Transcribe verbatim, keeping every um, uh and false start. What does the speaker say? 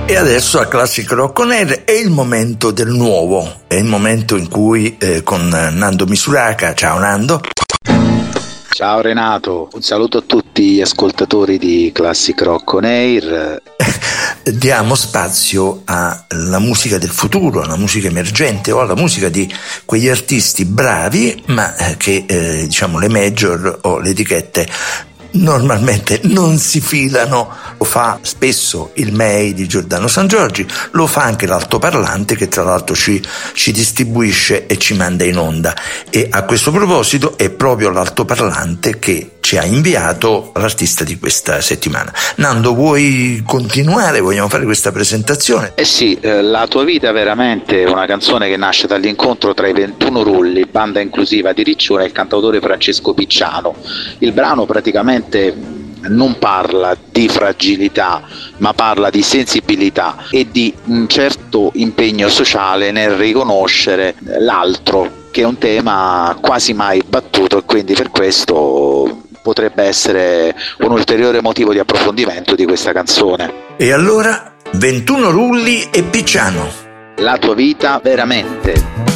E adesso a Classic Rock On Air è il momento del nuovo, è il momento in cui eh, con Nando Misuraka, ciao Nando. Ciao Renato, un saluto a tutti gli ascoltatori di Classic Rock On Air. Diamo spazio alla musica del futuro, alla musica emergente o alla musica di quegli artisti bravi ma che eh, diciamo le major o le etichette normalmente non si filano. Lo fa spesso il M E I di Giordano San Giorgi, lo fa anche l'altoparlante che tra l'altro ci, ci distribuisce e ci manda in onda, e a questo proposito è proprio l'altoparlante che ci ha inviato l'artista di questa settimana. Nando, vuoi continuare? Vogliamo fare questa presentazione? Eh sì, eh, La tua vita veramente è una canzone che nasce dall'incontro tra i ventuno Rulli, banda inclusiva di Riccione, e il cantautore Francesco Picciano. Il brano praticamente non parla di fragilità, ma parla di sensibilità e di un certo impegno sociale nel riconoscere l'altro, che è un tema quasi mai battuto, e quindi per questo potrebbe essere un ulteriore motivo di approfondimento di questa canzone. E allora, ventuno Rulli e Picciano. La tua vita veramente.